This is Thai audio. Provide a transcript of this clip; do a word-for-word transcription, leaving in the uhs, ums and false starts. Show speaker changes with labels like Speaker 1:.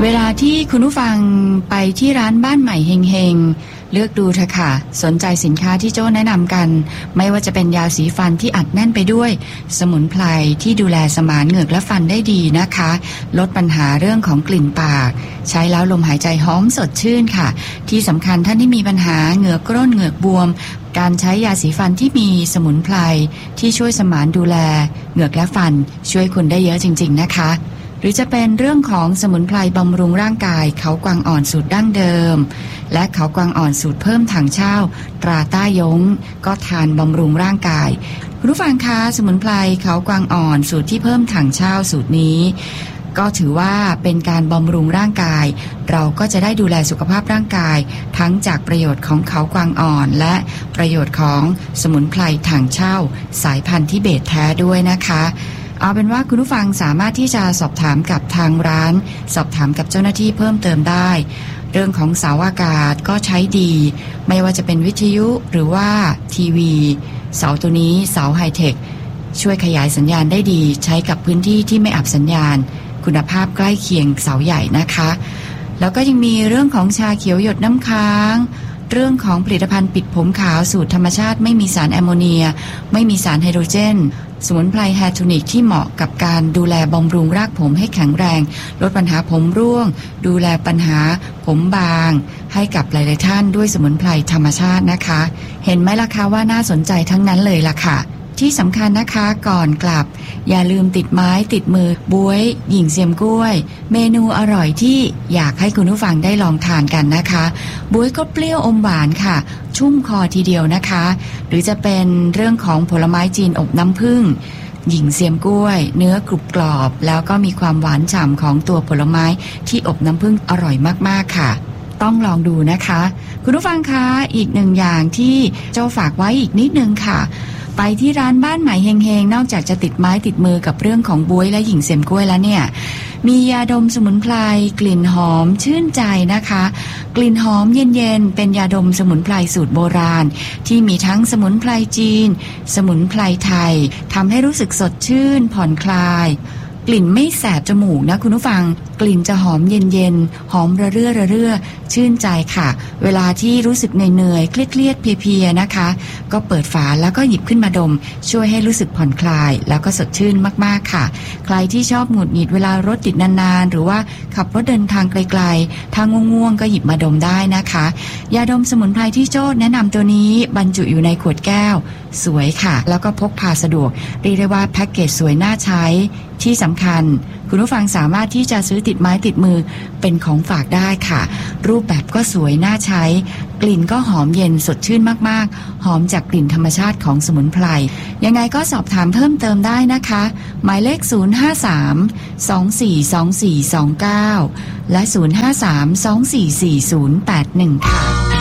Speaker 1: เวลาที่คุณผู้ฟังไปที่ร้านบ้านใหม่เฮงๆเลือกดูเถอะค่ะสนใจสินค้าที่โจ้แนะนำกันไม่ว่าจะเป็นยาสีฟันที่อัดแน่นไปด้วยสมุนไพรที่ดูแลสมานเหงือกและฟันได้ดีนะคะลดปัญหาเรื่องของกลิ่นปากใช้แล้วลมหายใจหอมสดชื่นค่ะที่สำคัญท่านที่มีปัญหาเหงือกกร่นเหงือกบวมการใช้ยาสีฟันที่มีสมุนไพรที่ช่วยสมานดูแลเหงือกและฟันช่วยคุณได้เยอะจริงๆนะคะหรือจะเป็นเรื่องของสมุนไพรบำรุงร่างกายเขากวางอ่อนสูตรดั้งเดิมและเขากวางอ่อนสูตรเพิ่มถังเช่าตราต้ายงก็ทานบำรุงร่างกายคุณผู้ฟังคะสมุนไพรเขากวางอ่อนสูตรที่เพิ่มถังเช่าสูตรนี้ก็ถือว่าเป็นการบำรุงร่างกายเราก็จะได้ดูแลสุขภาพร่างกายทั้งจากประโยชน์ของเขากวางอ่อนและประโยชน์ของสมุนไพรถังเช่าสายพันธุ์ทิเบตแท้ด้วยนะคะเอาเป็นว่าคุณผู้ฟังสามารถที่จะสอบถามกับทางร้านสอบถามกับเจ้าหน้าที่เพิ่มเติมได้เรื่องของเสาอากาศก็ใช้ดีไม่ว่าจะเป็นวิทยุหรือว่าทีวีเสาตัวนี้เสาไฮเทคช่วยขยายสัญญาณได้ดีใช้กับพื้นที่ที่ไม่อับสัญญาณคุณภาพใกล้เคียงเสาใหญ่นะคะแล้วก็ยังมีเรื่องของชาเขียวหยดน้ำค้างเรื่องของผลิตภัณฑ์ปิดผมขาวสูตรธรรมชาติไม่มีสารแอมโมเนียไม่มีสารไฮโดรเจนสมุนไพรแฮร์ทูนิกที่เหมาะกับการดูแลบำรุงรากผมให้แข็งแรงลดปัญหาผมร่วงดูแลปัญหาผมบางให้กับหลายๆท่านด้วยสมุนไพรธรรมชาตินะคะเห็นไหมล่ะคะว่าน่าสนใจทั้งนั้นเลยล่ะค่ะที่สำคัญนะคะก่อนกลับอย่าลืมติดไม้ติดมือบ๊วยหญิงเสียมกล้วยเมนูอร่อยที่อยากให้คุณผู้ฟังได้ลองทานกันนะคะบ๊วยก็เปรี้ยวอมหวานค่ะชุ่มคอทีเดียวนะคะหรือจะเป็นเรื่องของผลไม้จีนอบน้ำผึ้งหญิงเสียมกล้วยเนื้อกรุบกรอบแล้วก็มีความหวานฉ่ำของตัวผลไม้ที่อบน้ำผึ้งอร่อยมากๆค่ะต้องลองดูนะคะคุณผู้ฟังคะอีกหนึ่งอย่างที่โจ้ฝากไว้อีกนิดนึงค่ะไปที่ร้านบ้านใหม่เฮงๆนอกจากจะติดไม้ติดมือกับเรื่องของบ๊วยและหญิงเสียมกล้วยแล้วเนี่ยมียาดมสมุนไพรกลิ่นหอมชื่นใจนะคะกลิ่นหอมเย็นๆเป็นยาดมสมุนไพรสูตรโบราณที่มีทั้งสมุนไพรจีนสมุนไพรไทยทำให้รู้สึกสดชื่นผ่อนคลายกลิ่นไม่แสบจมูกนะคุณผู้ฟังกลิ่นจะหอมเย็นๆหอมระเรื่อระเรื่อชื่นใจค่ะเวลาที่รู้สึกเหนื่อยๆเครียดๆเพลียๆนะคะก็เปิดฝาแล้วก็หยิบขึ้นมาดมช่วยให้รู้สึกผ่อนคลายแล้วก็สดชื่นมากๆค่ะใครที่ชอบหงุดหงิดเวลารถติดนานๆหรือว่าขับรถเดินทางไกลๆทางง่วงๆก็หยิบมาดมได้นะคะยาดมสมุนไพรที่โจ้แนะนำตัวนี้บรรจุอยู่ในขวดแก้วสวยค่ะแล้วก็พกพาสะดวกเรียกได้ว่าแพ็กเกจสวยน่าใช้ที่สำคัญคุณผู้ฟังสามารถที่จะซื้อติดไม้ติดมือเป็นของฝากได้ค่ะรูปแบบก็สวยน่าใช้กลิ่นก็หอมเย็นสดชื่นมากๆหอมจากกลิ่นธรรมชาติของสมุนไพรยังไงก็สอบถามเพิ่มเติมได้นะคะหมายเลขศูนย์ ห้า สาม สอง สี่ สอง สี่ สอง เก้าและศูนย์ ห้า สาม สอง สี่ สี่ ศูนย์ แปด หนึ่งค่ะ